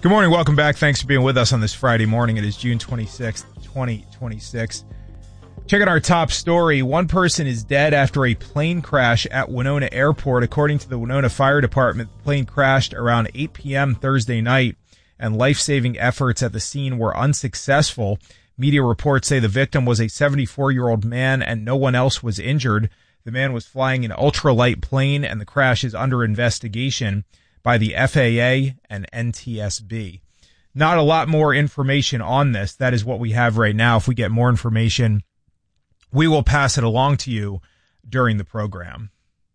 Good morning. Welcome back. Thanks for being with us on this Friday morning. It is June 26th, 2026. Check out our top story. One person is dead after a plane crash at Winona Airport. According to the Winona Fire Department, the plane crashed around 8 p.m. Thursday night, and life-saving efforts at the scene were unsuccessful. Media reports say the victim was a 74-year-old man and no one else was injured. The man was flying an ultralight plane, and the crash is under investigation by the FAA and NTSB. Not a lot more information on this. That is what we have right now. If we get more information, we will pass it along to you during the program.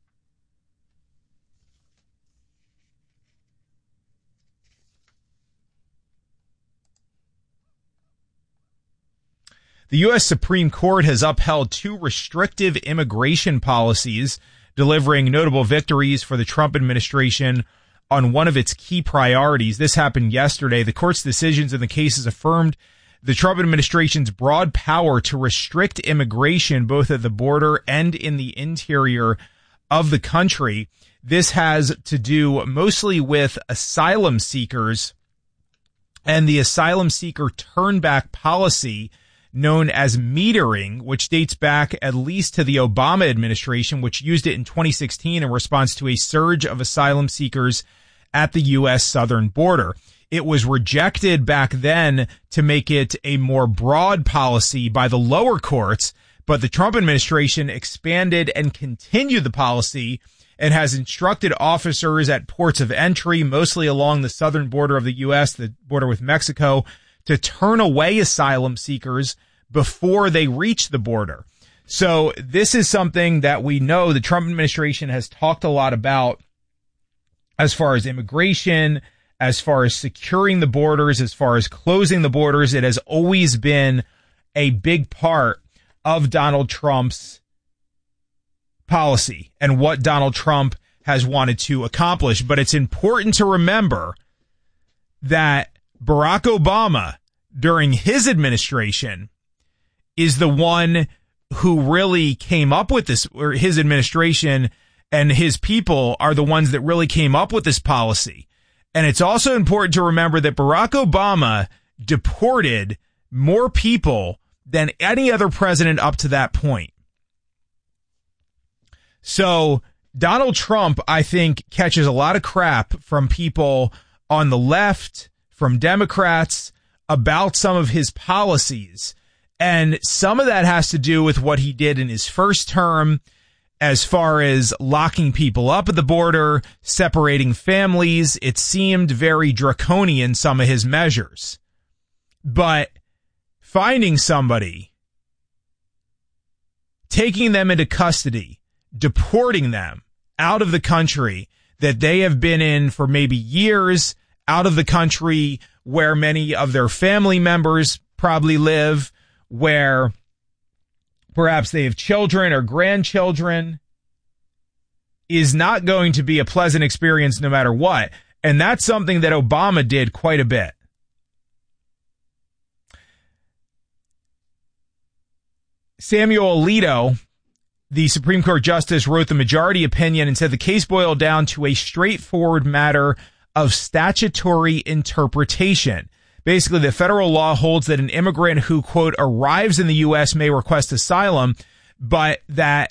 The U.S. Supreme Court has upheld two restrictive immigration policies, delivering notable victories for the Trump administration on one of its key priorities. This happened yesterday. The court's decisions in the cases affirmed the Trump administration's broad power to restrict immigration both at the border and in the interior of the country. This has to do mostly with asylum seekers and the asylum seeker turnback policy known as metering, which dates back at least to the Obama administration, which used it in 2016 in response to a surge of asylum seekers at the U.S. southern border. It was rejected back then to make it a more broad policy by the lower courts, but the Trump administration expanded and continued the policy and has instructed officers at ports of entry, mostly along the southern border of the U.S., the border with Mexico, to turn away asylum seekers before they reach the border. So this is something that we know the Trump administration has talked a lot about as far as immigration, as far as securing the borders, as far as closing the borders. It has always been a big part of Donald Trump's policy and what Donald Trump has wanted to accomplish. But it's important to remember that Barack Obama, during his administration, is the one who really came up with this, or his administration and his people are the ones that really came up with this policy. And it's also important to remember that Barack Obama deported more people than any other president up to that point. So Donald Trump, I think, catches a lot of crap from people on the left, from Democrats, about some of his policies. And some of that has to do with what he did in his first term, as far as locking people up at the border, separating families. It seemed very draconian, some of his measures. But finding somebody, taking them into custody, deporting them out of the country that they have been in for maybe years, out of the country where many of their family members probably live, where perhaps they have children or grandchildren, is not going to be a pleasant experience no matter what. And that's something that Obama did quite a bit. Samuel Alito, the Supreme Court justice, wrote the majority opinion and said the case boiled down to a straightforward matter of statutory interpretation. Basically, the federal law holds that an immigrant who, quote, arrives in the U.S. may request asylum, but that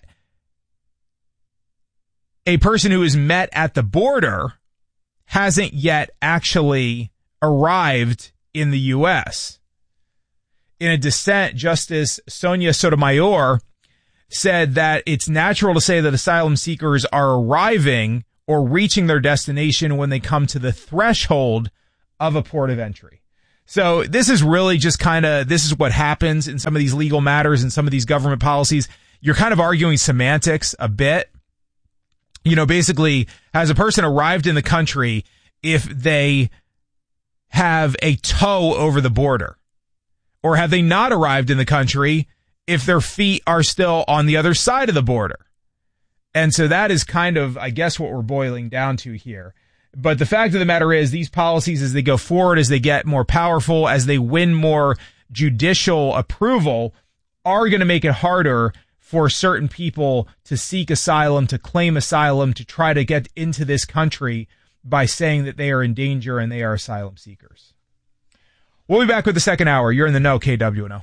a person who is met at the border hasn't yet actually arrived in the U.S. In a dissent, Justice Sonia Sotomayor said that it's natural to say that asylum seekers are arriving or reaching their destination when they come to the threshold of a port of entry. So this is really just this is what happens in some of these legal matters and some of these government policies. You're kind of arguing semantics a bit. You know, basically, has a person arrived in the country if they have a toe over the border? Or have they not arrived in the country if their feet are still on the other side of the border? And so that is kind of, I guess, what we're boiling down to here. But the fact of the matter is, these policies, as they go forward, as they get more powerful, as they win more judicial approval, are going to make it harder for certain people to seek asylum, to claim asylum, to try to get into this country, by saying that they are in danger and they are asylum seekers. We'll be back with the second hour. You're in the know, KWNO.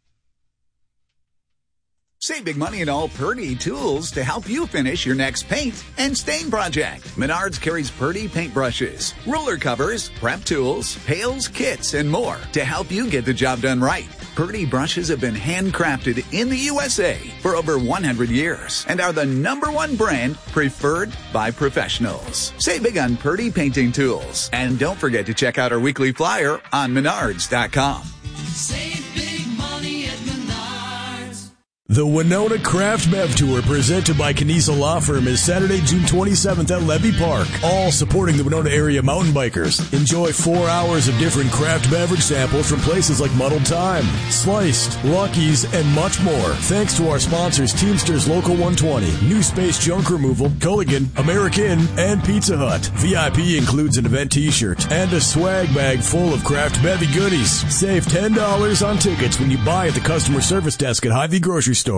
Save big money in all Purdy tools to help you finish your next paint and stain project. Menards carries Purdy paintbrushes, ruler covers, prep tools, pails, kits, and more to help you get the job done right. Purdy brushes have been handcrafted in the USA for over 100 years and are the #1 brand preferred by professionals. Save big on Purdy painting tools. And don't forget to check out our weekly flyer on Menards.com. Save big money at Menards. The Winona Craft Bev Tour, presented by Canisa Law Firm, is Saturday, June 27th at Levy Park, all supporting the Winona area mountain bikers. Enjoy 4 hours of different craft beverage samples from places like Muddled Time, Sliced, Lucky's, and much more. Thanks to our sponsors, Teamsters Local 120, New Space Junk Removal, Culligan, American, and Pizza Hut. VIP includes an event t-shirt and a swag bag full of craft bevy goodies. Save $10 on tickets when you buy at the customer service desk at Hy-Vee Grocery Store.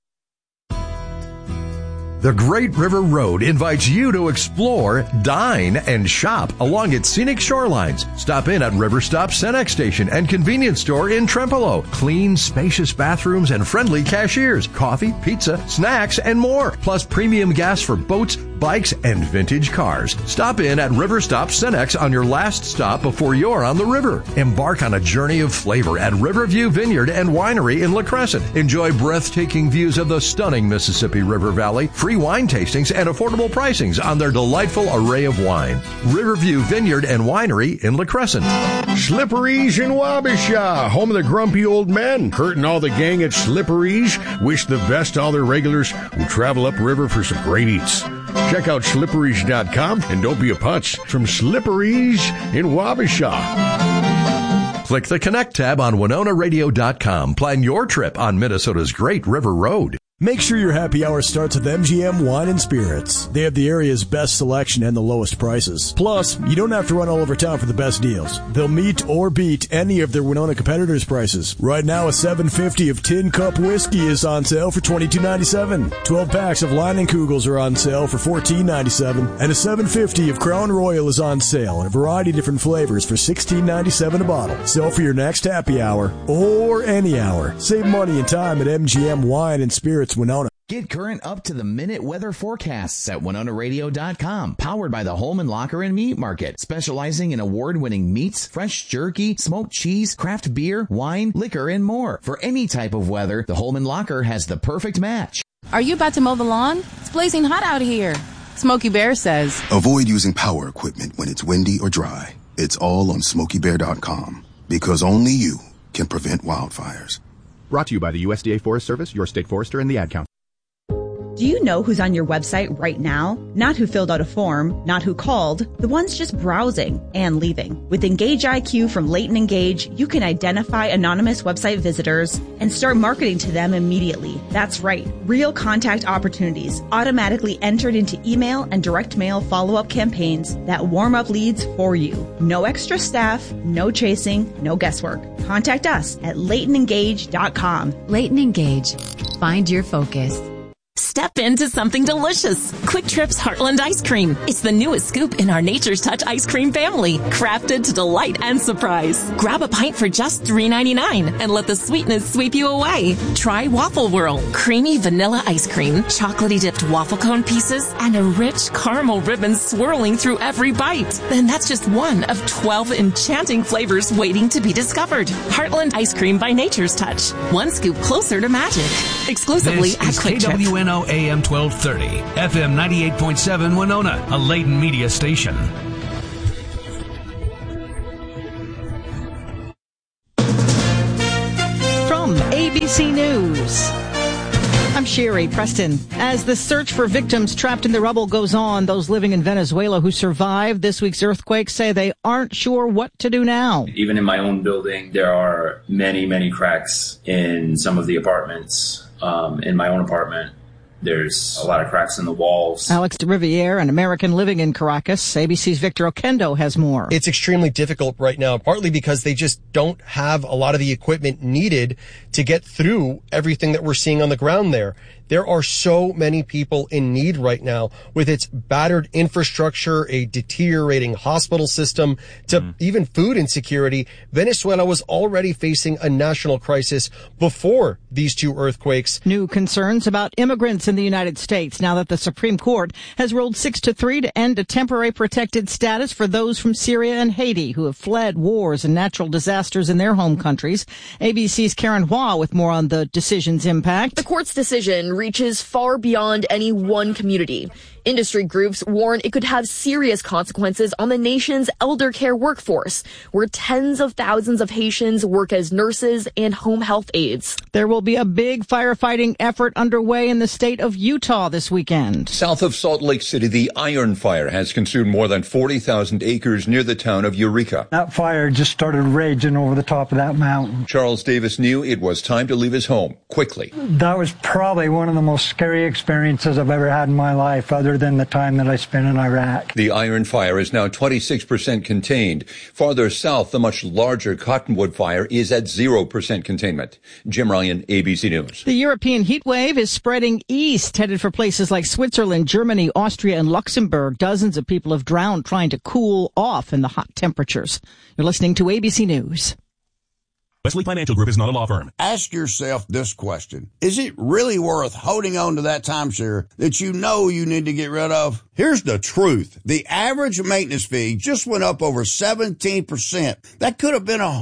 The Great River Road invites you to explore, dine, and shop along its scenic shorelines. Stop in at River Stop Cenex Station and convenience store in Trempealeau. Clean, spacious bathrooms and friendly cashiers. Coffee, pizza, snacks, and more. Plus premium gas for boats, bikes, and vintage cars. Stop in at River Stop Cenex on your last stop before you're on the river. Embark on a journey of flavor at Riverview Vineyard and Winery in La Crescent. Enjoy breathtaking views of the stunning Mississippi River Valley, free wine tastings, and affordable pricings on their delightful array of wines. Riverview Vineyard and Winery in La Crescent. Slippery's in Wabasha, home of the grumpy old men. Kurt and all the gang at Slippery's wish the best to all their regulars who travel upriver for some great eats. Check out slippery's.com and don't be a putz. From Slippery's in Wabasha. Click the Connect tab on WinonaRadio.com. Plan your trip on Minnesota's Great River Road. Make sure your happy hour starts with MGM Wine and Spirits. They have the area's best selection and the lowest prices. Plus, you don't have to run all over town for the best deals. They'll meet or beat any of their Winona competitors' prices. Right now, a $7.50 of Tin Cup whiskey is on sale for $22.97. 12 packs of Leinenkugels are on sale for $14.97. And a $7.50 of Crown Royal is on sale in a variety of different flavors for $16.97 a bottle. So for your next happy hour, or any hour, save money and time at MGM Wine and Spirits Winona. Get current up-to-the-minute weather forecasts at WinonaRadio.com. Powered by the Holman Locker and Meat Market, specializing in award-winning meats, fresh jerky, smoked cheese, craft beer, wine, liquor, and more. For any type of weather, the Holman Locker has the perfect match. Are you about to mow the lawn? It's blazing hot out here. Smokey Bear says, avoid using power equipment when it's windy or dry. It's all on SmokeyBear.com. Because only you can prevent wildfires. Brought to you by the USDA Forest Service, your state forester, and the Ad Council. Do you know who's on your website right now? Not who filled out a form, not who called, the ones just browsing and leaving. With Engage IQ from Leighton Engage, you can identify anonymous website visitors and start marketing to them immediately. That's right. Real contact opportunities automatically entered into email and direct mail follow-up campaigns that warm up leads for you. No extra staff, no chasing, no guesswork. Contact us at LeightonEngage.com. Leighton Engage. Find your focus. Step into something delicious. Quick Trip's Heartland Ice Cream. It's the newest scoop in our Nature's Touch ice cream family, crafted to delight and surprise. Grab a pint for just $3.99 and let the sweetness sweep you away. Try Waffle Whirl. Creamy vanilla ice cream, chocolatey dipped waffle cone pieces, and a rich caramel ribbon swirling through every bite. Then that's just one of 12 enchanting flavors waiting to be discovered. Heartland Ice Cream by Nature's Touch. One scoop closer to magic. Exclusively at Quick Trip. KWNO AM 1230, FM 98.7 Winona, a Leighton Media station. From ABC News, I'm Sherry Preston. As the search for victims trapped in the rubble goes on, those living in Venezuela who survived this week's earthquake say they aren't sure what to do now. Even in my own building, there are many, many cracks in some of the apartments. In my own apartment, there's a lot of cracks in the walls. Alex de Riviere, an American living in Caracas. ABC's Victor Oquendo has more. It's extremely difficult right now, partly because they just don't have a lot of the equipment needed to get through everything that we're seeing on the ground there. There are so many people in need right now with its battered infrastructure, a deteriorating hospital system, to even food insecurity. Venezuela was already facing a national crisis before these two earthquakes. New concerns about immigrants in the United States now that the Supreme Court has ruled 6-3 to end a temporary protected status for those from Syria and Haiti who have fled wars and natural disasters in their home countries. ABC's Karen Hua with more on the decision's impact. The court's decision reaches far beyond any one community. Industry groups warn it could have serious consequences on the nation's elder care workforce, where tens of thousands of Haitians work as nurses and home health aides. There will be a big firefighting effort underway in the state of Utah this weekend. South of Salt Lake City, the Iron Fire has consumed more than 40,000 acres near the town of Eureka. That fire just started raging over the top of that mountain. Charles Davis knew it was time to leave his home quickly. That was probably one of the most scary experiences I've ever had in my life, other than the time that I spent in Iraq. The Iron Fire is now 26% contained. Farther south, the much larger Cottonwood Fire is at 0% containment. Jim Ryan, ABC News. The European heat wave is spreading east, headed for places like Switzerland, Germany, Austria, and Luxembourg. Dozens of people have drowned trying to cool off in the hot temperatures. You're listening to ABC News. Wesley Financial Group is not a law firm. Ask yourself this question. Is it really worth holding on to that timeshare that you know you need to get rid of? Here's the truth. The average maintenance fee just went up over 17%. That could have been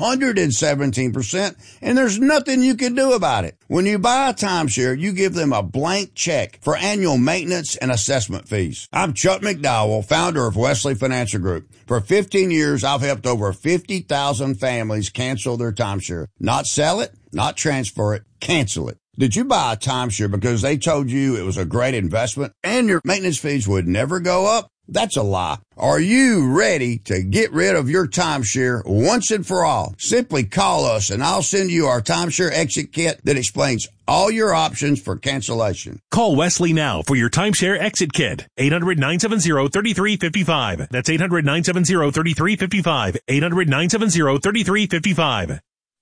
117%, and there's nothing you can do about it. When you buy a timeshare, you give them a blank check for annual maintenance and assessment fees. I'm Chuck McDowell, founder of Wesley Financial Group. For 15 years, I've helped over 50,000 families cancel their timeshare. Not sell it, not transfer it, cancel it. Did you buy a timeshare because they told you it was a great investment and your maintenance fees would never go up? That's a lie. Are you ready to get rid of your timeshare once and for all? Simply call us and I'll send you our timeshare exit kit that explains all your options for cancellation. Call Wesley now for your timeshare exit kit. 800-970-3355. That's 800-970-3355. 800-970-3355.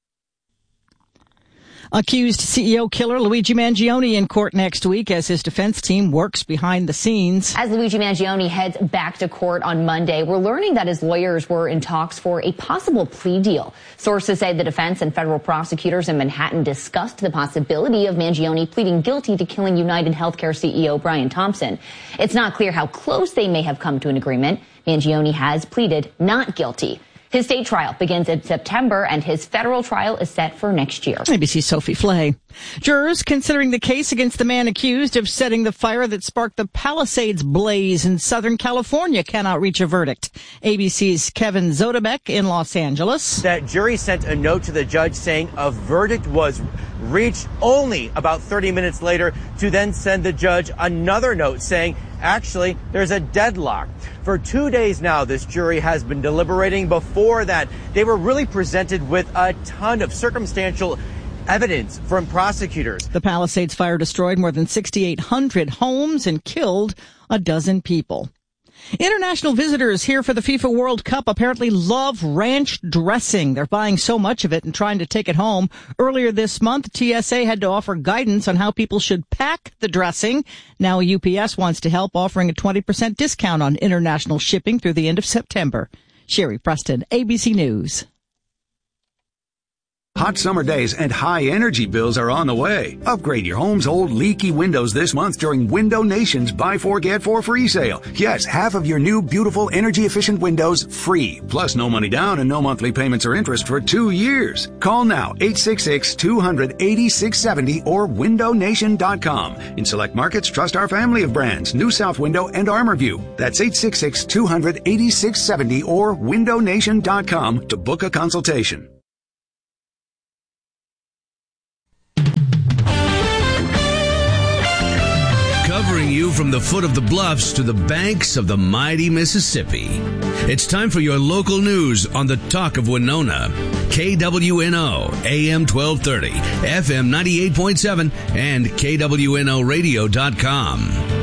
Accused CEO killer Luigi Mangione in court next week as his defense team works behind the scenes. As Luigi Mangione heads back to court on Monday, we're learning that his lawyers were in talks for a possible plea deal. Sources say the defense and federal prosecutors in Manhattan discussed the possibility of Mangione pleading guilty to killing United Healthcare CEO Brian Thompson. It's not clear how close they may have come to an agreement. Mangione has pleaded not guilty. His state trial begins in September, and his federal trial is set for next year. ABC's Sophie Flay. Jurors considering the case against the man accused of setting the fire that sparked the Palisades blaze in Southern California cannot reach a verdict. ABC's Kevin Zodebek in Los Angeles. That jury sent a note to the judge saying a verdict was reached only about 30 minutes later, to then send the judge another note saying, actually, there's a deadlock. For 2 days now, this jury has been deliberating. Before that, they were really presented with a ton of circumstantial evidence from prosecutors. The Palisades fire destroyed more than 6,800 homes and killed a dozen people. International visitors here for the FIFA World Cup apparently love ranch dressing. They're buying so much of it and trying to take it home. Earlier this month, TSA had to offer guidance on how people should pack the dressing. Now UPS wants to help, offering a 20% discount on international shipping through the end of September. Sherry Preston, ABC News. Hot summer days and high energy bills are on the way. Upgrade your home's old leaky windows this month during Window Nation's Buy 4 Get 4 free sale. Yes, half of your new beautiful energy efficient windows free. Plus no money down and no monthly payments or interest for 2 years. Call now 866-200-8670 or windownation.com. In select markets, trust our family of brands, New South Window and ArmorView. That's 866-200-8670 or windownation.com to book a consultation. Covering you from the foot of the bluffs to the banks of the mighty Mississippi. It's time for your local news on the Talk of Winona. KWNO, AM 1230, FM 98.7, and KWNOradio.com.